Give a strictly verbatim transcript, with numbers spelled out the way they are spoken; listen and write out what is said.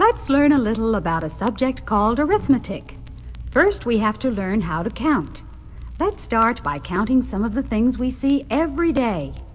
Let's learn a little about a subject called arithmetic. First, we have to learn how to count. Let's start by counting some of the things we see every day.